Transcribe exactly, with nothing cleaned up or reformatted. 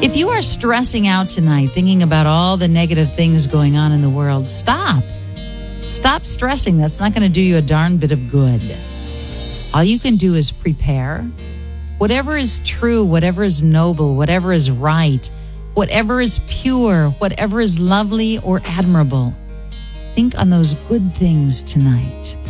If you are stressing out tonight, thinking about all the negative things going on in the world, stop. Stop stressing. That's not going to do you a darn bit of good. All you can do is prepare. Whatever is true, whatever is noble, whatever is right, whatever is pure, whatever is lovely or admirable, think on those good things tonight.